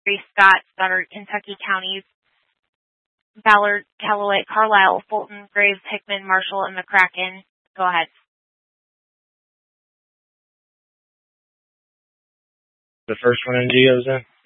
Scott, Stoddard, Kentucky counties, Ballard, Callaway, Carlisle, Fulton, Graves, Hickman, Marshall, and McCracken. Go ahead. The first one in Geo's in?